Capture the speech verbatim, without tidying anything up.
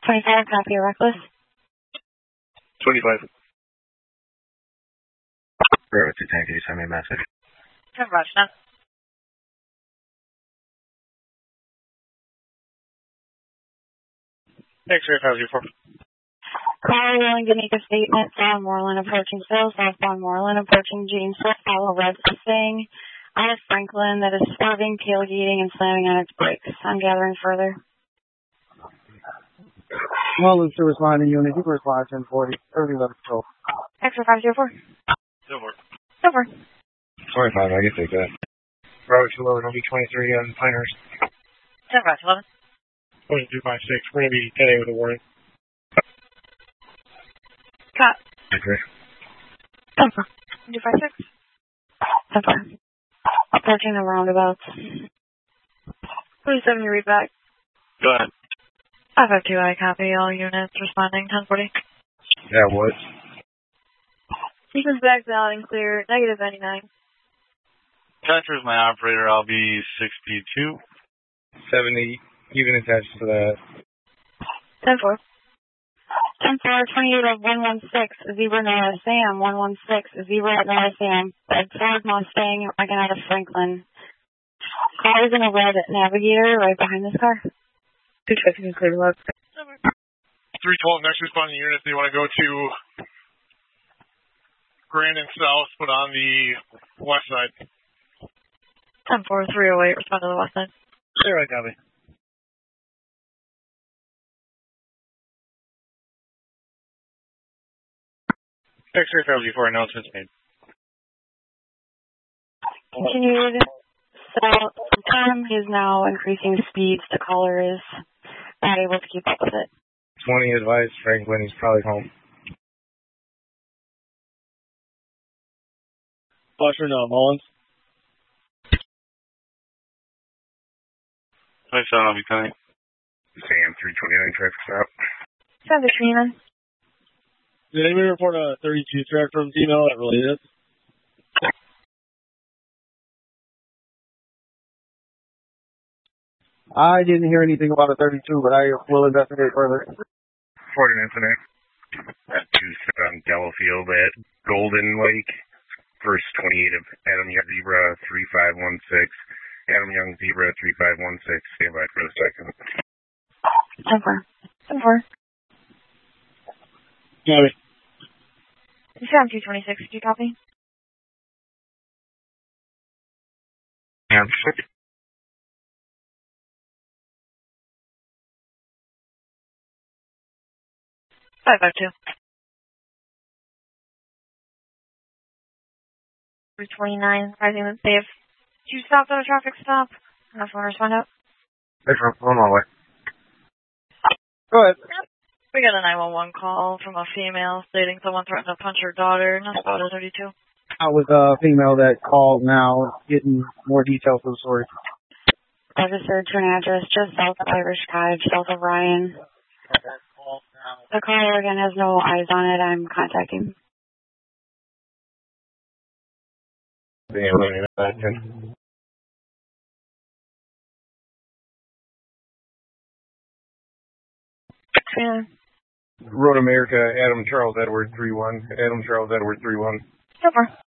twenty-five, copy a reckless. twenty-five. Bravo two ten, can you send me a message? ten, roger that. X-ray five zero four. Caller willing to make a statement. South Moreland approaching Sales, southbound Moreland approaching Jamesville. Follow red Mustang. I have Franklin that is swerving, tailgating, and slamming on its brakes. I'm gathering further. Well, it's to respond in unit. You can respond ten forty. Early level control. X-ray five zero four. Zero four. Zero four. twenty-five, I can take that. Bravo two eleven, I'll be twenty-three on Pinehurst. ten, roger eleven. one two five six, we're going to be ten A with a warning. Cut. Okay. ten four. one two five six. ten four. Approaching the roundabouts. Please have me read back. Go ahead. five five two, I copy all units responding ten forty. Yeah, what? Sequence back valid and clear, negative ninety-nine. Contra is my operator, I'll be sixty-two. seventy, even attached to that. ten four. ten four, twenty-eight of one one six, Zebra North Sam, one one six, Zebra at North Sam, Red Ford Mustang, working out of Franklin. Car is in a red Navigator right behind this car. two traffic and clear log. three twelve, next responding unit, they want to go to Grand and South, but on the west side. ten four, three oh eight, respond to the west side. There, right, copy. X-ray five zero four, announcements made. Continued. So, Tom is now increasing speeds. The caller is not able to keep up with it. twenty advice, Franklin, he's probably home. Foster, no, Mullins. Hi, son, I'll be coming. Sam, three twenty-nine traffic stop. Send it to me then. Did anybody report a thirty-two track from female that related? I didn't hear anything about a thirty-two, but I will investigate further. Report an incident at two on Delafield at Golden Lake. First twenty-eight of Adam Young Zebra three five one six. Adam Young Zebra three five one six. Stand by for a second. ten four. ten four. Copy. Sam two twenty-six, did you copy? Yeah. five five two. three twenty-nine, rising and safe. Did you stop at a traffic stop? Enough want to respond out? Hey, from on my way. Go ahead. We got a nine one one call from a female stating someone threatened to punch her daughter. Not about a thirty-two. I was a female that called now, getting more details of the story. Registered to an address just south of Irish Cottage, south of Ryan. The caller again has no eyes on it. I'm contacting. Yeah. Road America, Adam Charles Edward three one. Adam Charles Edward three one. So far.